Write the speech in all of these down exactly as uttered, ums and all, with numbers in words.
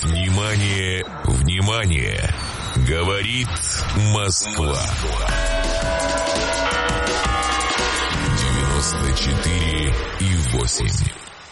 Внимание, внимание! Говорит Москва. девяносто четыре и восемь.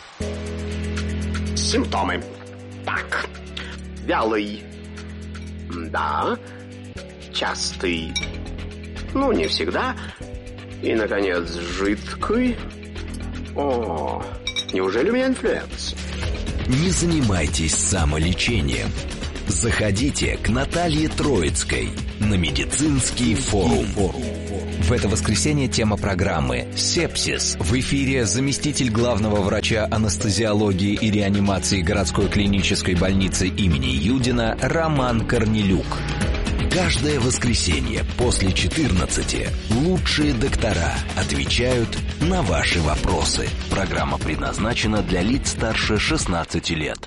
Симптомы. Так. Вялый. Да. Частый. Ну, не всегда. И, наконец, жидкий. О, неужели у меня инфлюенс? Не занимайтесь самолечением. Заходите к Наталье Троицкой на медицинский форум. В это воскресенье тема программы «Сепсис». В эфире заместитель главного врача анестезиологии и реанимации городской клинической больницы имени Юдина Роман Корнелюк. Каждое воскресенье после четырнадцати лучшие доктора отвечают на ваши вопросы. Программа предназначена для лиц старше шестнадцати лет.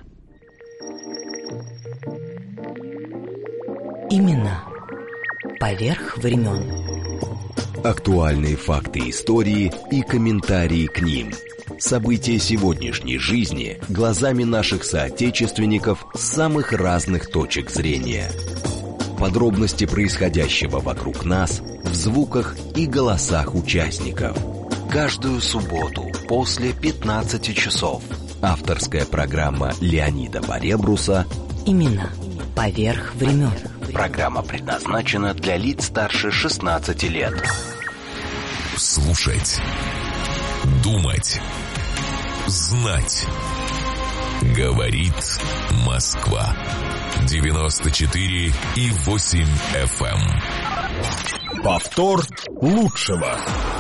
Именно поверх времен. Актуальные факты истории и комментарии к ним. События сегодняшней жизни глазами наших соотечественников с самых разных точек зрения. Подробности происходящего вокруг нас в звуках и голосах участников. Каждую субботу после пятнадцати часов. Авторская программа Леонида Баребруса Именно поверх времен. Программа предназначена для лиц старше шестнадцати лет. Слушать, думать, знать. Говорит Москва. девяносто четыре и восемь эф эм. Повтор лучшего.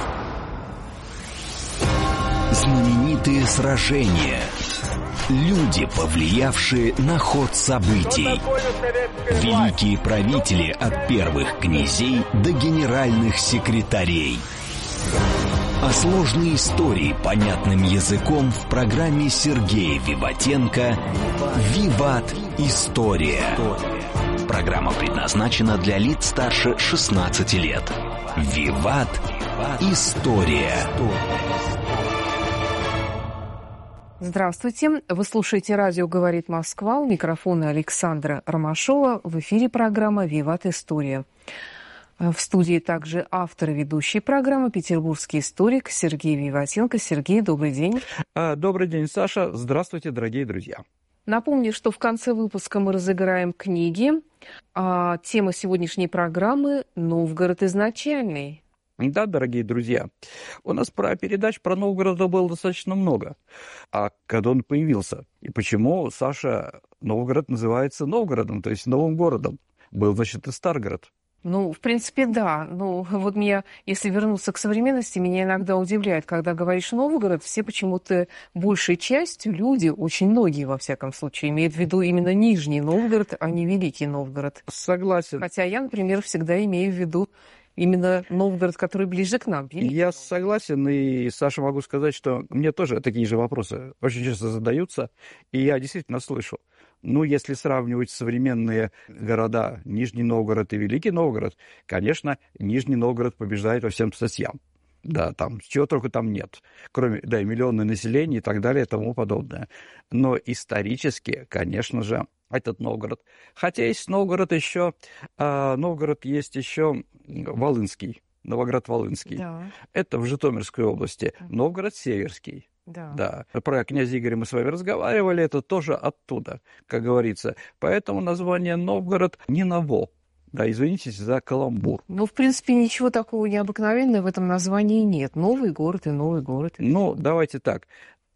Знаменитые сражения. Люди, повлиявшие на ход событий. Великие правители от первых князей до генеральных секретарей. А сложные истории понятным языком в программе Сергея Виватенко «Виват. История». Программа предназначена для лиц старше шестнадцати лет. «Виват. История». Здравствуйте. Вы слушаете радио «Говорит Москва». У микрофона Александра Ромашова. В эфире программа «Виват. История». В студии также автор и ведущий программы, петербургский историк Сергей Виватенко. Сергей, добрый день. Добрый день, Саша. Здравствуйте, дорогие друзья. Напомню, что в конце выпуска мы разыграем книги. А тема сегодняшней программы «Новгород изначальный». Да, дорогие друзья, у нас про передач про Новгород было достаточно много. А когда он появился? И почему, Саша, Новгород называется Новгородом, то есть новым городом? Был, значит, и Старгород. Ну, в принципе, да. Ну, вот меня, если вернуться к современности, меня иногда удивляет, когда говоришь «Новгород», все почему-то большей частью люди, очень многие, во всяком случае, имеют в виду именно Нижний Новгород, а не Великий Новгород. Согласен. Хотя я, например, всегда имею в виду именно Новгород, который ближе к нам. Великий. Я согласен, и, Саша, могу сказать, что мне тоже такие же вопросы очень часто задаются, и я действительно слышу. Ну, если сравнивать современные города Нижний Новгород и Великий Новгород, конечно, Нижний Новгород побеждает во всем статьям. Да, там чего только там нет, кроме, да, и миллионное население и так далее и тому подобное. Но исторически, конечно же, этот Новгород. Хотя есть Новгород еще, а, Новгород есть еще Волынский, Новоград-Волынский. Да. Это в Житомирской области. Новгород Северский. Да. Да. Про князя Игоря мы с вами разговаривали, это тоже оттуда, как говорится. Поэтому название Новгород не ново. Да, извините за каламбур. Ну, в принципе, ничего такого необыкновенного в этом названии нет. Новый город и новый город. Ну, давайте так.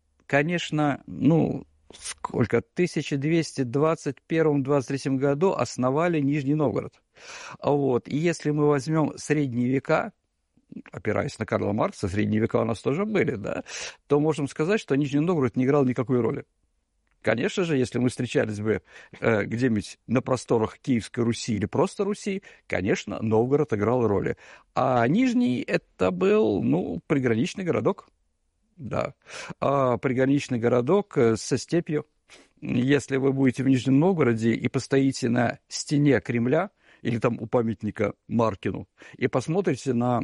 Конечно, ну, сколько? В тысяча двести двадцать первом — двадцать третьем году основали Нижний Новгород. Вот. И если мы возьмем средние века, опираясь на Карла Маркса, средние века у нас тоже были, да, то можем сказать, что Нижний Новгород не играл никакой роли. Конечно же, если мы встречались бы э, где-нибудь на просторах Киевской Руси или просто Руси, конечно, Новгород играл роли. А Нижний — это был, ну, приграничный городок. Да, а приграничный городок со степью. Если вы будете в Нижнем Новгороде и постоите на стене Кремля или там у памятника Маркину и посмотрите на,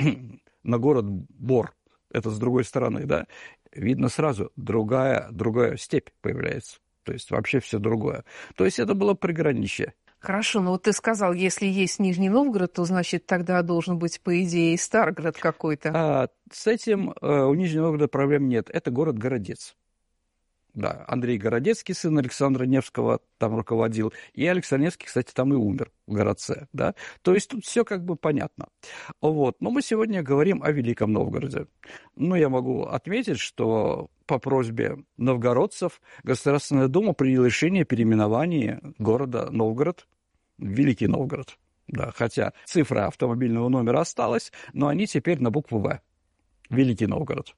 на город Бор, это с другой стороны, да, видно сразу, другая, другая степь появляется. То есть вообще все другое. То есть это было приграничье. Хорошо, но вот ты сказал, если есть Нижний Новгород, то, значит, тогда должен быть, по идее, и Старгород какой-то. А с этим э, у Нижнего Новгорода проблем нет. Это город-городец. Да, Андрей Городецкий, сын Александра Невского, там руководил. И Александр Невский, кстати, там и умер в городце. Да? То есть тут все как бы понятно. Вот. Но мы сегодня говорим о Великом Новгороде. Ну, я могу отметить, что по просьбе новгородцев Государственная Дума приняла решение о переименовании города Новгород в Великий Новгород. Да, хотя цифра автомобильного номера осталась, но они теперь на букву «В». Великий Новгород.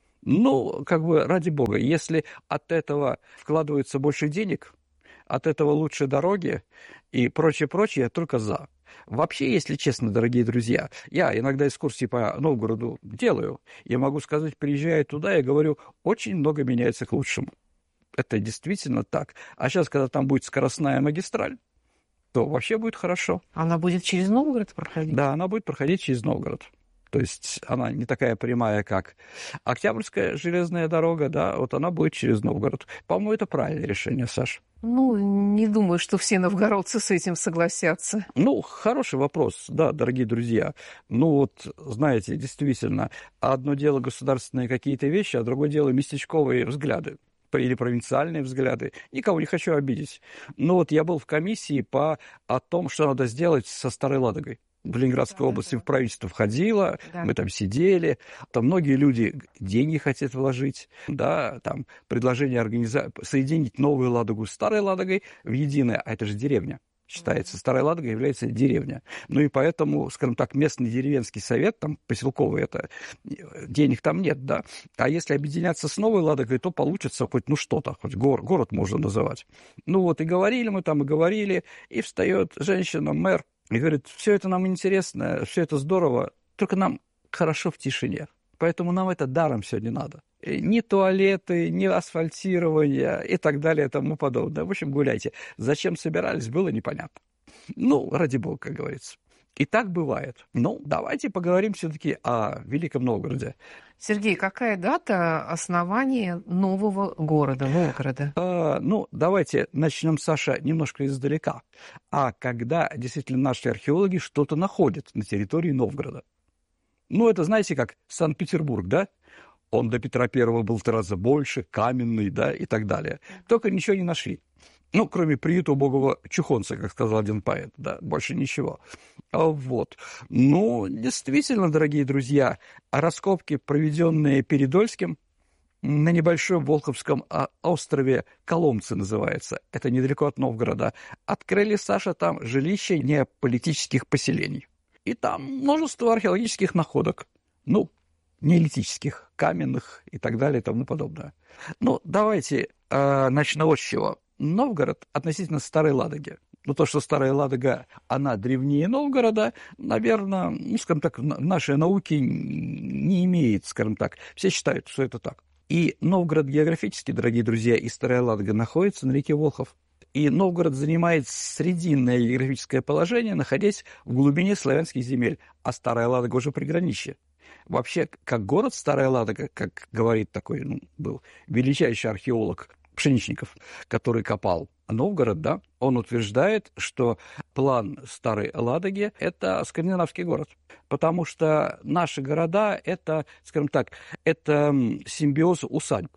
Ну, как бы, ради бога, если от этого вкладывается больше денег, от этого лучше дороги и прочее-прочее, я только за. Вообще, если честно, дорогие друзья, я иногда экскурсии по Новгороду делаю. Я могу сказать, приезжая туда, я говорю, очень много меняется к лучшему. Это действительно так. А сейчас, когда там будет скоростная магистраль, то вообще будет хорошо. Она будет через Новгород проходить? Да, она будет проходить через Новгород. То есть она не такая прямая, как Октябрьская железная дорога, да, вот она будет через Новгород. По-моему, это правильное решение, Саш. Ну, не думаю, что все новгородцы с этим согласятся. Ну, хороший вопрос, да, дорогие друзья. Ну вот, знаете, действительно, одно дело государственные какие-то вещи, а другое дело местечковые взгляды или провинциальные взгляды. Никого не хочу обидеть. Но вот я был в комиссии по о том, что надо сделать со Старой Ладогой. В Ленинградской да, области да. В правительство входило, да. Мы там сидели, там многие люди деньги хотят вложить, да, там предложение организа... соединить Новую Ладогу с Старой Ладогой в единое, а это же деревня. Считается, Старая Ладога является деревня. Ну и поэтому, скажем так, местный деревенский совет, там, поселковый, это, денег там нет, да. А если объединяться с Новой Ладогой, то получится хоть, ну, что-то, хоть гор, город можно называть. Ну вот и говорили мы там, и говорили, и встает женщина, мэр, и говорит, все это нам интересно, все это здорово, только нам хорошо в тишине. Поэтому нам это даром все не надо. Ни туалеты, ни асфальтирование и так далее и тому подобное. В общем, гуляйте. Зачем собирались, было непонятно. Ну, ради бога, как говорится. И так бывает. Ну, давайте поговорим все-таки о Великом Новгороде. Сергей, какая дата основания нового города, Новгорода? А, ну, давайте начнем, Саша, немножко издалека. А когда действительно наши археологи что-то находят на территории Новгорода? Ну, это, знаете, как Санкт-Петербург, да? Он до Петра Первого был в три раза больше, каменный, да, и так далее. Только ничего не нашли. Ну, кроме приюта убогого чухонца, как сказал один поэт, да, больше ничего. А вот. Ну, действительно, дорогие друзья, раскопки, проведенные Передольским на небольшом Волховском острове Коломцы называется, это недалеко от Новгорода, открыли, Саша, там жилища неополитических поселений. И там множество археологических находок, ну, неолитических, каменных и так далее и тому подобное. Ну, давайте э, начну вот с чего. Новгород относительно Старой Ладоги. Ну, то, что Старая Ладога, она древнее Новгорода, наверное, ну, скажем так, в нашей науке не имеет, скажем так. Все считают, что это так. И Новгород географически, дорогие друзья, и Старая Ладога находится на реке Волхов. И Новгород занимает срединное географическое положение, находясь в глубине славянских земель, а Старая Ладога уже приграничье. Вообще, как город Старая Ладога, как говорит такой, ну, был величайший археолог Пшеничников, который копал Новгород, да, он утверждает, что план Старой Ладоги – это скандинавский город, потому что наши города – это, скажем так, это симбиоз усадьб.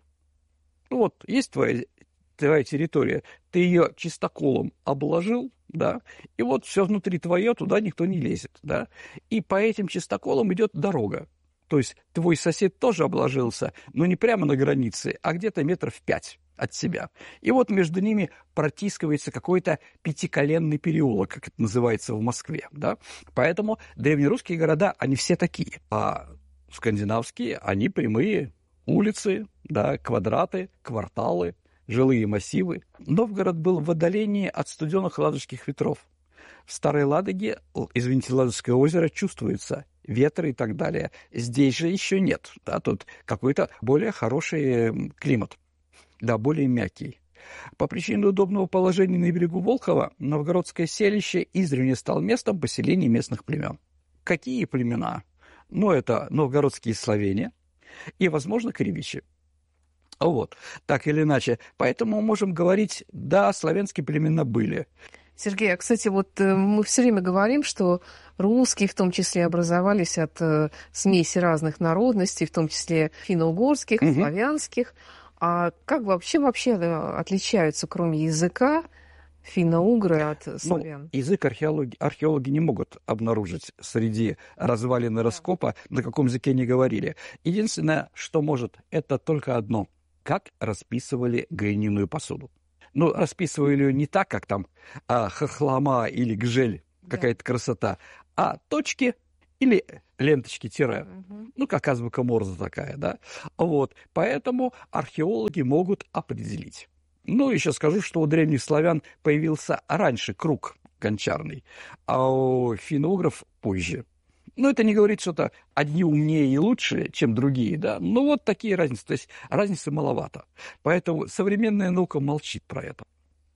Ну вот, есть твоя, твоя территория, ты ее чистоколом обложил, да, и вот все внутри твое, туда никто не лезет, да, и по этим чистоколам идет дорога. То есть твой сосед тоже обложился, но не прямо на границе, а где-то метров пять от себя. И вот между ними протискивается какой-то пятиколенный переулок, как это называется в Москве. Да? Поэтому древнерусские города, они все такие. А скандинавские, они прямые улицы, да, квадраты, кварталы, жилые массивы. Новгород был в отдалении от студенных ладожских ветров. В Старой Ладоге, извините, Ладожское озеро чувствуется, ветры и так далее. Здесь же еще нет. Да, тут какой-то более хороший климат. Да, более мягкий. По причине удобного положения на берегу Волхова, новгородское селище издревле стало местом поселения местных племен. Какие племена? Ну, это новгородские словени и, возможно, кривичи. Вот, так или иначе. Поэтому мы можем говорить, да, славянские племена были. Сергей, а, кстати, вот мы все время говорим, что русские в том числе образовались от э, смеси разных народностей, в том числе финно-угорских, угу. славянских. А как вообще, вообще отличаются, кроме языка, финно-угры от славян? Ну, язык археологи, археологи не могут обнаружить среди развалин и раскопа, на каком языке не говорили. Единственное, что может, это только одно. Как расписывали глиняную посуду. Ну, расписывали ее не так, как там а, хохлома или гжель, какая-то да. красота, а точки или ленточки тире. Угу. Ну, как азбука Морзе такая, да. Вот. Поэтому археологи могут определить. Ну, еще скажу, что у древних славян появился раньше круг гончарный, а у финно-угров позже. Ну, это не говорит что-то одни умнее и лучше, чем другие, да. Ну, вот такие разницы. То есть разницы маловато. Поэтому современная наука молчит про это.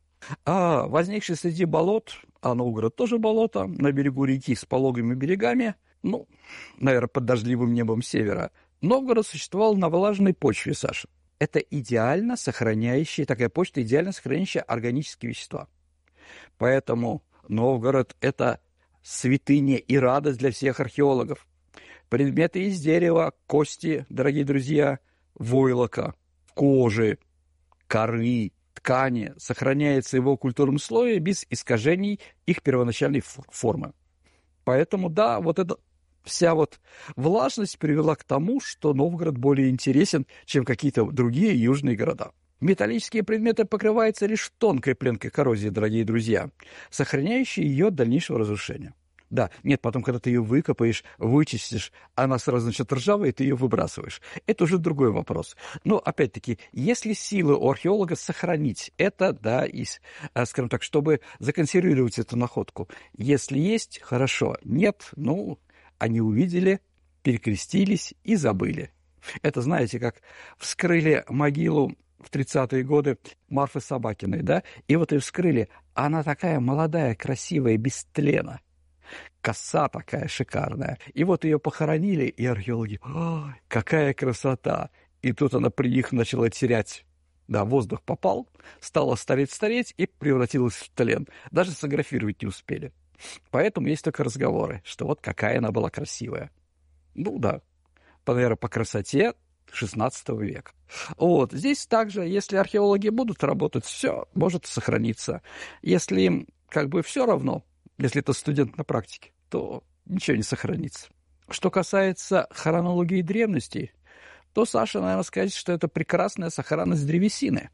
А возникший среди болот, а Новгород тоже болото, на берегу реки с пологими берегами, ну, наверное, под дождливым небом севера, Новгород существовал на влажной почве, Саша. Это идеально сохраняющая, такая почва, идеально сохраняющая органические вещества. Поэтому Новгород – это святыня и радость для всех археологов. Предметы из дерева, кости, дорогие друзья, войлока, кожи, коры, ткани сохраняются в его культурном слое без искажений их первоначальной формы. Поэтому, да, вот эта вся вот влажность привела к тому, что Новгород более интересен, чем какие-то другие южные города. Металлические предметы покрываются лишь тонкой пленкой коррозии, дорогие друзья, сохраняющей ее от дальнейшего разрушения. Да, нет, потом, когда ты ее выкопаешь, вычистишь, она сразу, значит, ржавая, и ты ее выбрасываешь. Это уже другой вопрос. Но, опять-таки, если силы у археолога сохранить это, да, и, скажем так, чтобы законсервировать эту находку. Если есть, хорошо. Нет, ну, они увидели, перекрестились и забыли. Это, знаете, как вскрыли могилу в тридцатые годы Марфы Собакиной, да, и вот ее вскрыли, она такая молодая, красивая, без тлена, коса такая шикарная, и вот ее похоронили, и археологи, ой, какая красота, и тут она при них начала терять, да, воздух попал, стала стареть-стареть и превратилась в тлен, даже сфотографировать не успели, поэтому есть только разговоры, что вот какая она была красивая, ну да, наверное, по красоте шестнадцатого века. Вот. Здесь также, если археологи будут работать, все может сохраниться. Если им как бы все равно, если это студент на практике, то ничего не сохранится. Что касается хронологии древности, то, Саша, наверное, сказать, что это прекрасная сохранность древесины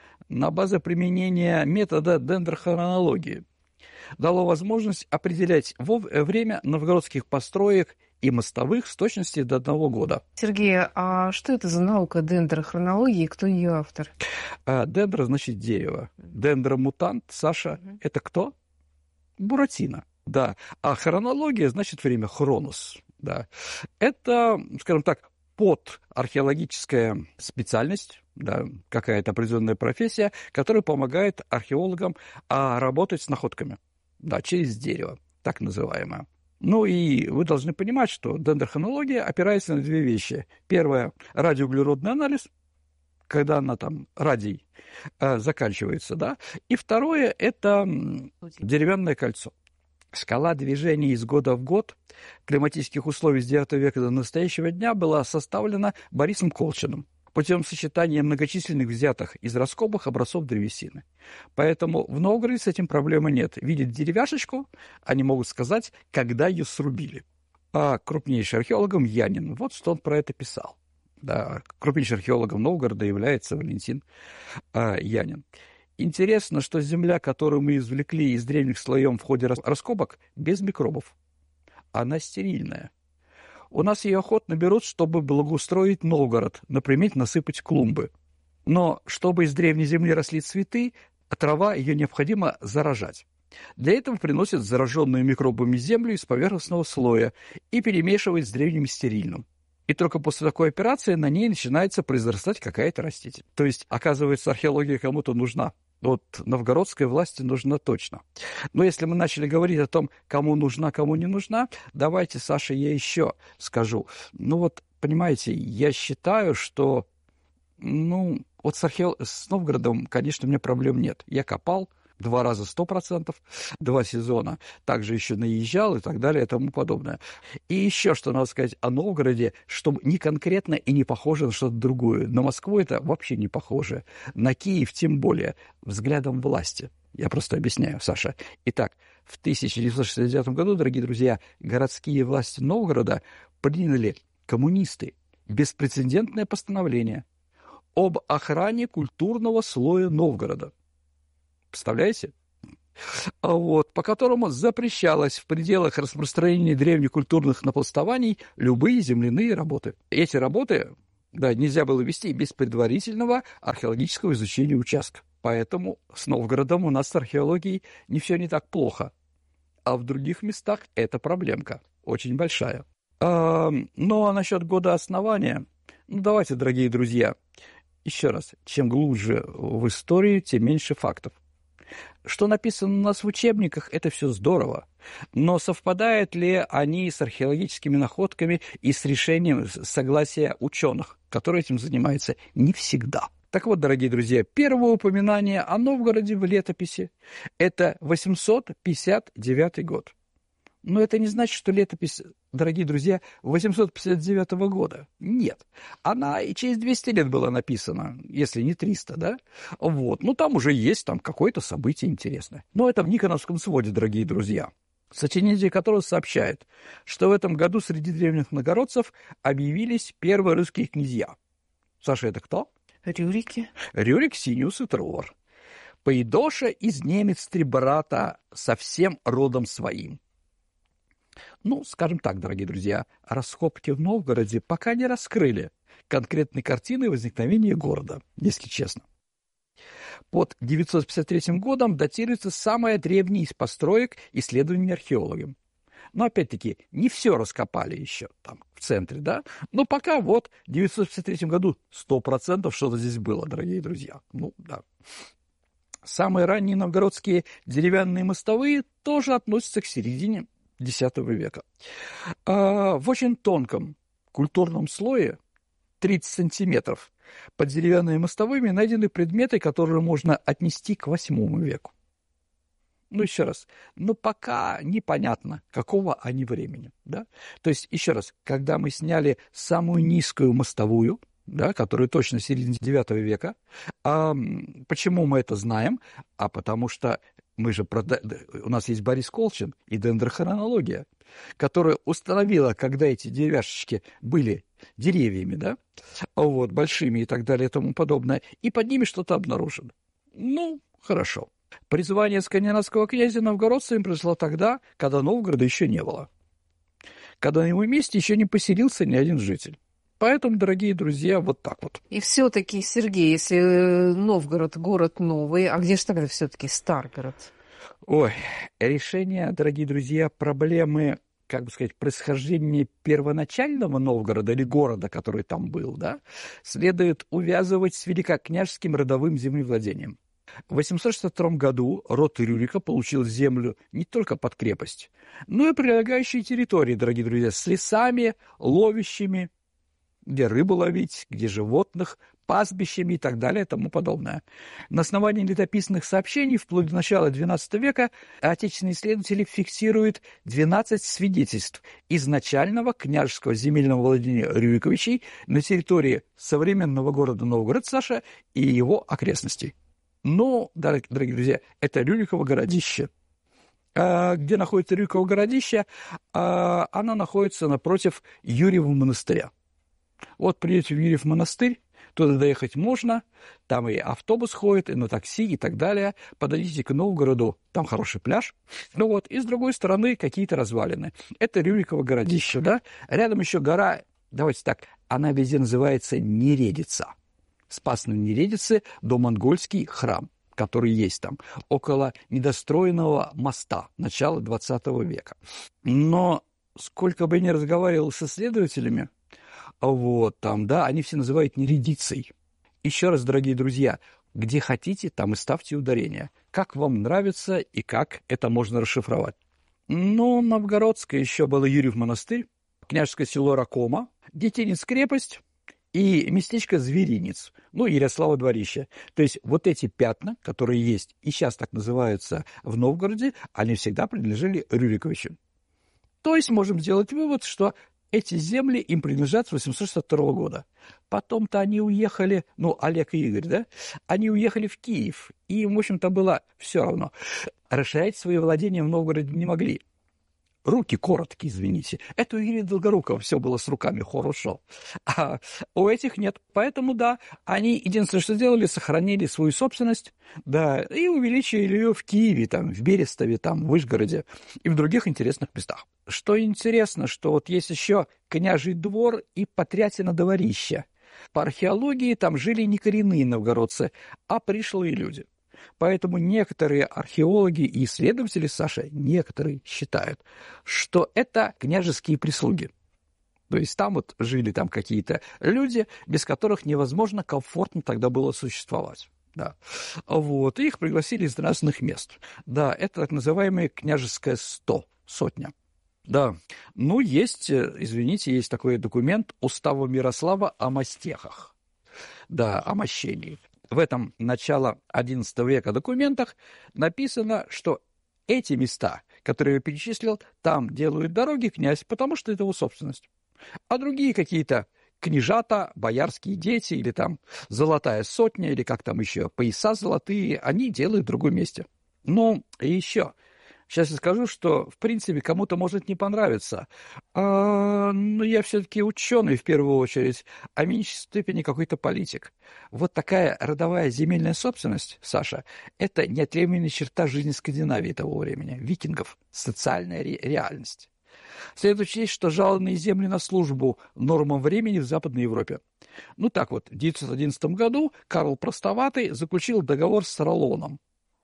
на базе применения метода дендрохронологии дало возможность определять время новгородских построек и мостовых с точностью до одного года. Сергей, а что это за наука дендрохронологии и кто ее автор? А, дендро значит дерево. Дендромутант, Саша, угу. Это кто? Буратино, да. А хронология значит время, хронос, да. Это, скажем так, подархеологическая специальность, да, какая-то определенная профессия, которая помогает археологам а, работать с находками, да, через дерево, так называемое. Ну и вы должны понимать, что дендрохронология опирается на две вещи. Первое – радиоуглеродный анализ, когда она там, радий, э, заканчивается, да. И второе – это деревянное кольцо. Шкала движения из года в год климатических условий с девятого века до настоящего дня была составлена Борисом Колчиным путем сочетания многочисленных взятых из раскопок образцов древесины. Поэтому в Новгороде с этим проблемы нет. Видят деревяшечку, они могут сказать, когда ее срубили. А крупнейший археологом Янин, вот что он про это писал. Да, крупнейшим археологом Новгорода является Валентин а, Янин. Интересно, что земля, которую мы извлекли из древних слоев в ходе раскопок, без микробов. Она стерильная. У нас ее охотно берут, чтобы благоустроить Новгород, например, насыпать клумбы. Но чтобы из древней земли росли цветы, трава, ее необходимо заражать. Для этого приносят зараженную микробами землю из поверхностного слоя и перемешивают с древним стерильным. И только после такой операции на ней начинается произрастать какая-то растительность. То есть, оказывается, археология кому-то нужна. Вот новгородской власти нужна точно. Но если мы начали говорить о том, кому нужна, кому не нужна, давайте, Саша, я еще скажу. Ну вот, понимаете, я считаю, что Ну, вот с, археол... с Новгородом, конечно, у меня проблем нет. Я копал два раза сто процентов, два сезона, также еще наезжал и так далее и тому подобное. И еще что надо сказать о Новгороде, что не конкретно и не похоже на что-то другое. На Москву это вообще не похоже. На Киев тем более. Взглядом власти. Я просто объясняю, Саша. Итак, в тысяча девятьсот шестьдесят девятом году, дорогие друзья, городские власти Новгорода приняли коммунисты беспрецедентное постановление об охране культурного слоя Новгорода. Представляете? Вот, по которому запрещалось в пределах распространения древних культурных напластований любые земляные работы. Эти работы, да, нельзя было вести без предварительного археологического изучения участка. Поэтому с Новгородом у нас с археологией не все не так плохо. А в других местах это проблемка, очень большая. А, ну, а насчет года основания, ну, давайте, дорогие друзья, еще раз, чем глубже в историю, тем меньше фактов. Что написано у нас в учебниках, это все здорово, но совпадают ли они с археологическими находками и с решением согласия ученых, которые этим занимаются? Не всегда. Так вот, дорогие друзья, первое упоминание о Новгороде в летописи – это восемьсот пятьдесят девятый год. Но это не значит, что летопись, дорогие друзья, восемьсот пятьдесят девятого года. Нет. Она и через двести лет была написана, если не триста, да? Вот. Ну, там уже есть там какое-то событие интересное. Но это в Никоновском своде, дорогие друзья. Сочинение которого сообщает, что в этом году среди древних новгородцев объявились первые русские князья. Саша, это кто? Рюрики. Рюрик, Синюс и Трувор. Поедоша из немец три брата со всем родом своим. Ну, скажем так, дорогие друзья, раскопки в Новгороде пока не раскрыли конкретной картины возникновения города, если честно. Под девятьсот пятьдесят третьим годом датируется самая древняя из построек исследований археологами. Но, опять-таки, не все раскопали еще там в центре, да? Но пока вот в девятьсот пятьдесят третьем году сто процентов что-то здесь было, дорогие друзья. Ну, да. Самые ранние новгородские деревянные мостовые тоже относятся к середине десятого века. А в очень тонком культурном слое, тридцать сантиметров, под деревянными мостовыми найдены предметы, которые можно отнести к восьмому веку. Ну, еще раз, но пока непонятно, какого они времени. Да? То есть, еще раз, когда мы сняли самую низкую мостовую, да, которая точно середины девятого века, а почему мы это знаем? А потому что мы же прода... у нас есть Борис Колчин и дендрохронология, которая установила, когда эти деревяшечки были деревьями, да, вот, большими и так далее и тому подобное, и под ними что-то обнаружено. Ну, хорошо. Призвание скандинавского князя новгородцами произошло тогда, когда Новгорода еще не было. Когда на его месте еще не поселился ни один житель. Поэтому, дорогие друзья, вот так вот. И все-таки, Сергей, если Новгород город новый, а где же тогда все-таки Старгород? Ой, решение, дорогие друзья, проблемы, как бы сказать, происхождения первоначального Новгорода или города, который там был, да, следует увязывать с великокняжеским родовым землевладением. В восемьсот шестьдесят втором году род Рюрика получил землю не только под крепость, но и прилегающие территории, дорогие друзья, с лесами, ловищами, где рыбу ловить, где животных, пастбищами и так далее и тому подобное. На основании летописных сообщений вплоть до начала двенадцатого века отечественные исследователи фиксируют двенадцать свидетельств изначального княжеского земельного владения Рюриковичей на территории современного города Новгород, Саша, и его окрестностей. Но, дорогие друзья, это Рюриково городище. А где находится Рюриково городище? А оно находится напротив Юрьева монастыря. Вот придете в Юрьев монастырь, туда доехать можно, там и автобус ходит, и на такси, и так далее. Подойдите к Новгороду, там хороший пляж. Ну вот, и с другой стороны какие-то развалины. Это Рюриково городище, да? Рядом еще гора, давайте так, она везде называется Нередица. Спас на Нередице домонгольский храм, который есть там, около недостроенного моста начала двадцатого века. Но сколько бы я ни разговаривал с исследователями, вот там, да, они все называют Нередицей. Еще раз, дорогие друзья, где хотите, там и ставьте ударение. Как вам нравится и как это можно расшифровать. Ну, Новгородская еще было Юрьев монастырь, княжеское село Ракома, Детинец крепость и местечко Зверинец, ну, Ярославо-Дворище. То есть вот эти пятна, которые есть и сейчас так называются в Новгороде, они всегда принадлежали Рюриковичам. То есть можем сделать вывод, что эти земли им принадлежат с восемьсот шестьдесят второго года. Потом-то они уехали, ну, Олег и Игорь, да, они уехали в Киев, и им, в общем-то, было все равно. Расширять свои владения в Новгороде не могли. Руки короткие, извините. Это у Ильи Долгорукова все было с руками хорошо. А у этих нет. Поэтому, да, они единственное, что сделали, сохранили свою собственность, да, и увеличили ее в Киеве, там, в Берестове, там, в Вышгороде и в других интересных местах. Что интересно, что вот есть еще княжий двор и Потрятино-дворище. По археологии там жили не коренные новгородцы, а пришлые люди. Поэтому некоторые археологи и исследователи, Саша, некоторые считают, что это княжеские прислуги. То есть там вот жили там какие-то люди, без которых невозможно комфортно тогда было существовать. Да. Вот. И их пригласили из разных мест. Да, это так называемое княжеское сто, сотня. Да. Ну, есть, извините, есть такой документ Устава Мирослава о мастехах. Да, о мощении. В этом начало одиннадцатого века документах написано, что эти места, которые я перечислил, там делают дороги князь, потому что это его собственность. А другие какие-то княжата, боярские дети, или там золотая сотня, или как там еще, пояса золотые, они делают в другом месте. Ну, и еще. Сейчас я скажу, что, в принципе, кому-то может не понравиться. А, но я все-таки ученый, в первую очередь, а в меньшей степени какой-то политик. Вот такая родовая земельная собственность, Саша, это неотъемлемая черта жизни Скандинавии того времени, викингов, социальная ре- реальность. Следует учесть, что жалованные земли на службу нормам времени в Западной Европе. Ну так вот, в девятьсот одиннадцатом году Карл Простоватый заключил договор с Роллоном.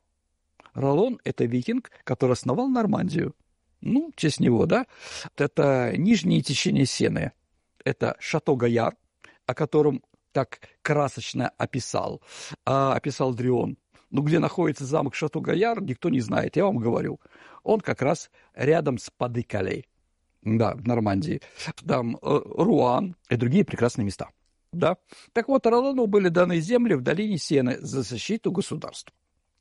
Роллон – это викинг, который основал Нормандию. Ну, в честь него, да. Это нижнее течение Сены. Это Шато-Гояр, о котором так красочно описал, а, описал Дрион. Ну, где находится замок Шато-Гояр, никто не знает, я вам говорю. Он как раз рядом с Пади-Кале, да, в Нормандии. Там Руан и другие прекрасные места. Да. Так вот, Роллону были даны земли в долине Сены за защиту государства.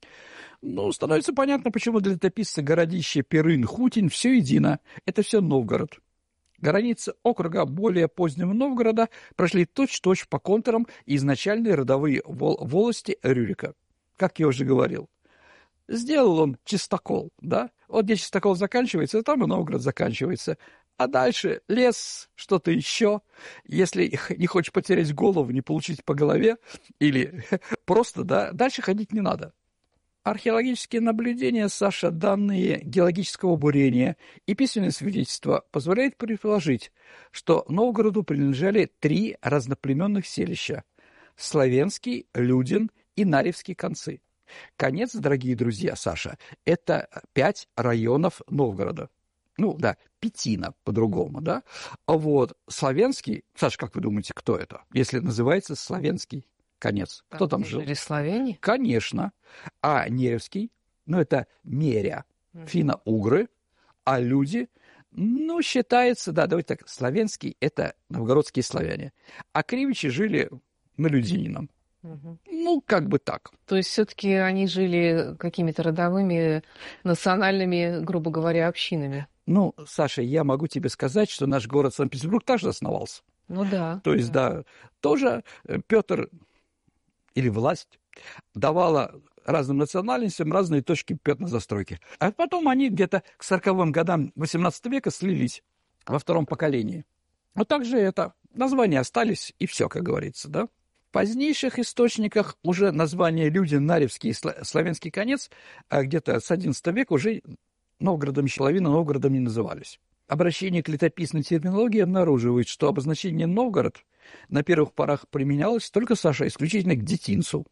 Ну, становится понятно, почему для летописца городище Перын-Хутин все едино. Это все Новгород. Границы округа более позднего Новгорода прошли точь-в-точь по контурам изначальной родовые вол- волости Рюрика. Как я уже говорил. Сделал он чистокол, да? Вот где чистокол заканчивается, там и Новгород заканчивается. А дальше лес, что-то еще. Если не хочешь потерять голову, не получить по голове, или просто, да, дальше ходить не надо. Археологические наблюдения, Саша, данные геологического бурения и письменные свидетельства позволяют предположить, что Новгороду принадлежали три разноплеменных селища – Славенский, Людин и Наревский концы. Конец, дорогие друзья, Саша, это пять районов Новгорода. Ну, да, Пятина по-другому, да. А вот Славенский, Саша, как вы думаете, кто это, если называется Славенский конец? Кто там, там жил? Жили славяне? Конечно. А Неревский, ну, это Меря, mm-hmm. финно-угры, а люди, ну, считается, да, давайте так, Славянский – это новгородские славяне, а кривичи жили на Людинином. Mm-hmm. Ну, как бы так. То есть все-таки они жили какими-то родовыми, национальными, грубо говоря, общинами? Ну, Саша, я могу тебе сказать, что наш город Санкт-Петербург также основался. Ну да. То есть, да, да тоже Петр или власть давала разным национальностям разные точки пятна застройки. А потом они где-то к сороковым годам восемнадцатого века слились во втором поколении. Вот так же это. Названия остались, и все, как говорится, да. В позднейших источниках уже названия Людин, Наревский и Славянский конец, а где-то с одиннадцатого века уже Новгородом, Щеловино Новгородом не назывались. Обращение к летописной терминологии обнаруживает, что обозначение Новгород на первых порах применялось только, Саша, исключительно к детинцу.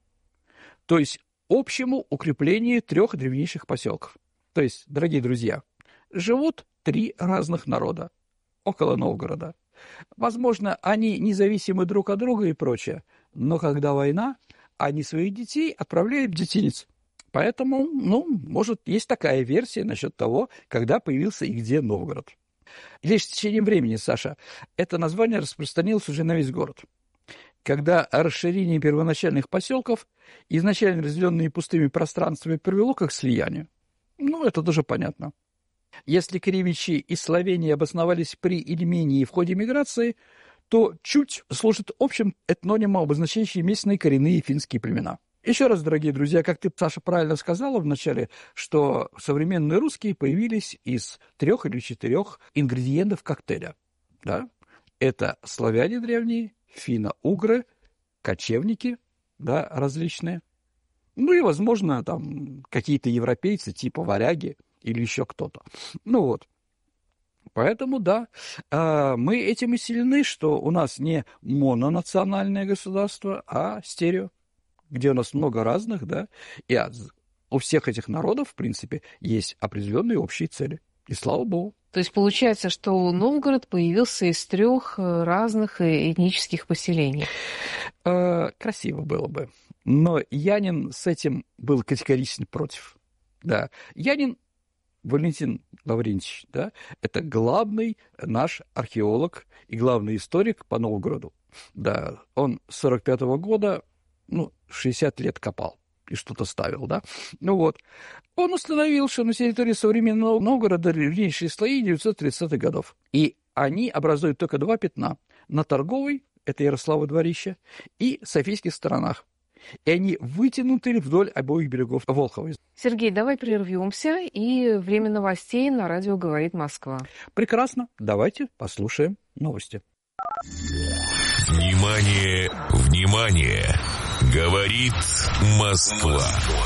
То есть общему укреплению трех древнейших поселков. То есть, дорогие друзья, живут три разных народа около Новгорода. Возможно, они независимы друг от друга и прочее, но когда война, они своих детей отправляют в детинец. Поэтому, ну, может, есть такая версия насчет того, когда появился и где Новгород. Лишь с течением времени, Саша, это название распространилось уже на весь город. Когда расширение первоначальных поселков, изначально разделенные пустыми пространствами, привело к их слиянию. Ну, это тоже понятно. Если кривичи и Словении обосновались при Ильмении в ходе миграции, то чуть служит общим этнонимом, обозначающим местные коренные финские племена. Еще раз, дорогие друзья, как ты, Саша, правильно сказала в начале, что современные русские появились из трех или четырех ингредиентов коктейля. Да? Это славяне древние, финно-угры, кочевники, да, различные. Ну и, возможно, там какие-то европейцы, типа варяги или еще кто-то. Ну вот. Поэтому, да, мы этим и сильны, что у нас не мононациональное государство, а стерео, где у нас много разных, да, и у всех этих народов, в принципе, есть определенные общие цели. И слава богу. То есть получается, что Новгород появился из трех разных этнических поселений. Красиво было бы. Но Янин с этим был категорично против. Да. Янин Валентин Лаврентьевич, да, это главный наш археолог и главный историк по Новгороду. Да, он с сорок пятого года, ну, шестьдесят лет копал и что-то ставил, да. Ну вот. Он установил, что на территории современного Новгорода древнейшие слои девятьсот тридцатых годов. И они образуют только два пятна. На Торговой, это Ярослава дворище, и Софийских сторонах. И они вытянуты вдоль обоих берегов Волхова. Сергей, давай прервемся, и время новостей на радио «Говорит Москва». Прекрасно. Давайте послушаем новости. Внимание, внимание! Говорит Москва.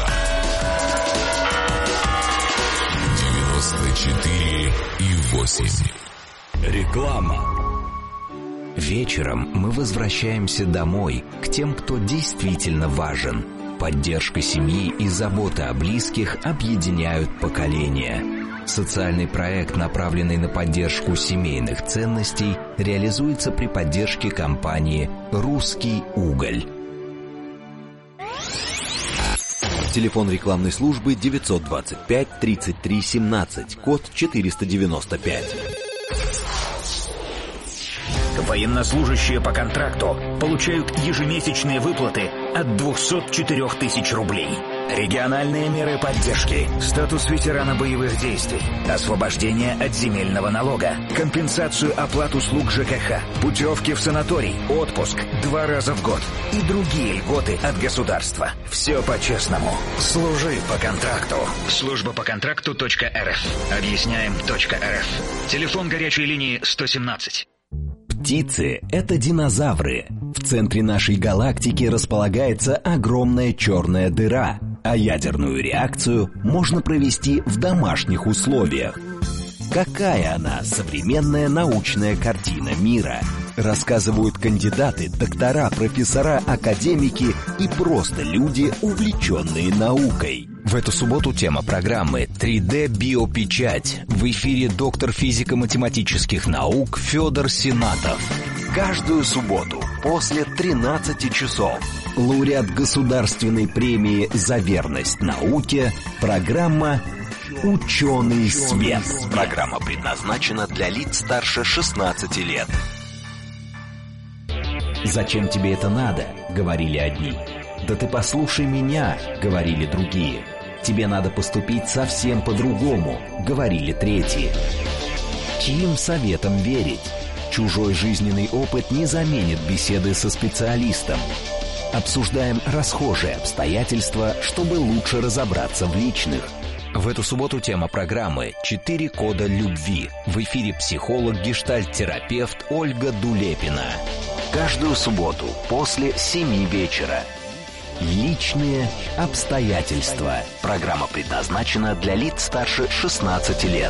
девяносто четыре и восемь. Реклама. Вечером мы возвращаемся домой, к тем, кто действительно важен. Поддержка семьи и забота о близких объединяют поколения. Социальный проект, направленный на поддержку семейных ценностей, реализуется при поддержке компании «Русский уголь». Телефон рекламной службы девятьсот двадцать пять тридцать три семнадцать, код четыреста девяносто пять. Военнослужащие по контракту получают ежемесячные выплаты от двухсот четырёх тысяч рублей. Региональные меры поддержки, статус ветерана боевых действий, освобождение от земельного налога, компенсацию оплат услуг ЖКХ, путевки в санаторий, отпуск два раза в год и другие льготы от государства. Все по-честному. Служи по контракту. Служба по контракту .рф. Объясняем .рф. Телефон горячей линии сто семнадцать. Птицы – это динозавры. В центре нашей галактики располагается огромная черная дыра, а ядерную реакцию можно провести в домашних условиях. Какая она, современная научная картина мира? Рассказывают кандидаты, доктора, профессора, академики и просто люди, увлеченные наукой. В эту субботу тема программы три дэ биопечать. В эфире доктор физико-математических наук Федор Сенатов. Каждую субботу после тринадцати часов. Лауреат государственной премии за верность науке. Программа «Ученый свет». Программа предназначена для лиц старше шестнадцати лет. «Зачем тебе это надо?» — говорили одни. «Да ты послушай меня», — говорили другие. «Тебе надо поступить совсем по-другому», — говорили третьи. Чьим советом верить? Чужой жизненный опыт не заменит беседы со специалистом. Обсуждаем расхожие обстоятельства, чтобы лучше разобраться в личных. В эту субботу тема программы «Четыре кода любви». В эфире психолог-гештальт-терапевт Ольга Дулепина. Каждую субботу после семи вечера. Личные обстоятельства. Программа предназначена для лиц старше шестнадцати лет.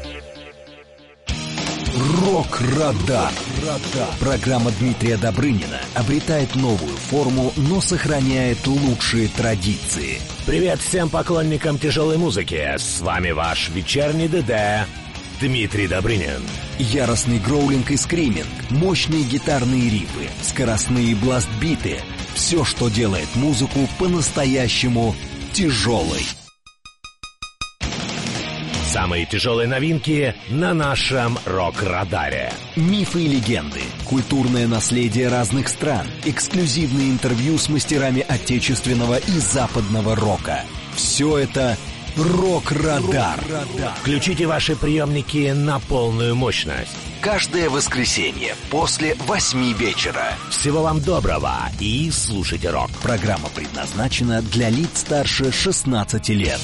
Рок-радар. Программа Дмитрия Добрынина обретает новую форму, но сохраняет лучшие традиции. Привет всем поклонникам тяжелой музыки. С вами ваш вечерний ДД Дмитрий Добрынин. Яростный гроулинг и скриминг, мощные гитарные рифы, скоростные бластбиты. Все, что делает музыку по-настоящему тяжелой. Самые тяжелые новинки на нашем рок-радаре. Мифы и легенды, культурное наследие разных стран, эксклюзивные интервью с мастерами отечественного и западного рока. Все это «Рок-радар». Включите ваши приемники на полную мощность. Каждое воскресенье после восьми вечера. Всего вам доброго и слушайте рок. Программа предназначена для лиц старше шестнадцати лет.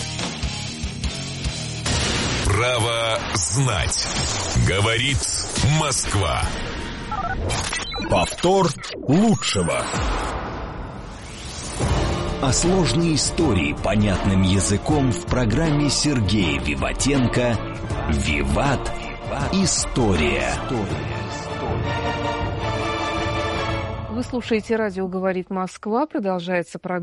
Право знать. Говорит Москва. Повтор лучшего. А сложные истории понятным языком в программе Сергея Виватенко «Виват. История». Вы слушаете радио «Говорит Москва». Продолжается программа